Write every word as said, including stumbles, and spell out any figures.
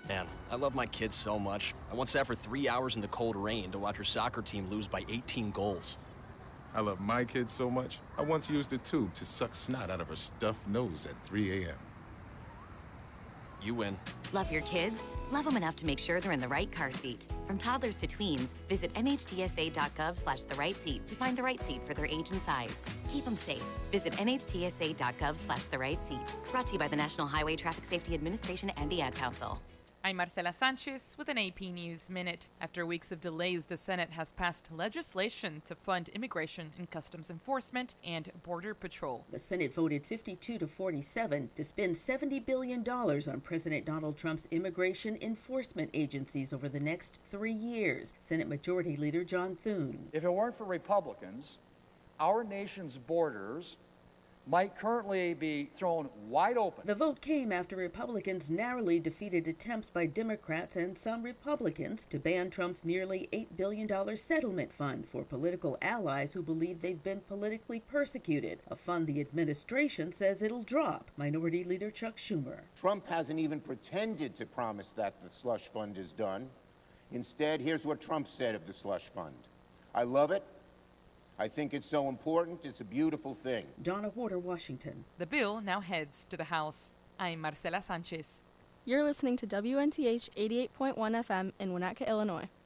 Man, I love my kids so much. I once sat for three hours in the cold rain to watch her soccer team lose by eighteen goals. I love my kids so much, I once used a tube to suck snot out of her stuffed nose at three a m You win. Love your kids? Love them enough to make sure they're in the right car seat. From toddlers to tweens, visit nhtsa.gov slash the right seat to find the right seat for their age and size. Keep them safe. Visit nhtsa.gov slash the right seat. Brought to you by the National Highway Traffic Safety Administration and the Ad Council. I'm Marcela Sanchez with an A P News Minute. After weeks of delays, the Senate has passed legislation to fund Immigration and Customs Enforcement and Border Patrol. The Senate voted fifty-two to forty-seven to spend seventy billion dollars on President Donald Trump's immigration enforcement agencies over the next three years. Senate Majority Leader John Thune. If it weren't for Republicans, our nation's borders might currently be thrown wide open. The vote came after Republicans narrowly defeated attempts by Democrats and some Republicans to ban Trump's nearly eight billion dollars settlement fund for political allies who believe they've been politically persecuted, a fund the administration says it'll drop. Minority Leader Chuck Schumer. Trump hasn't even pretended to promise that the slush fund is done. Instead, here's what Trump said of the slush fund. I love it. I think it's so important. It's a beautiful thing. Donna Warder, Washington. The bill now heads to the House. I'm Marcela Sanchez. You're listening to W N T H eighty-eight point one F M in Winnetka, Illinois.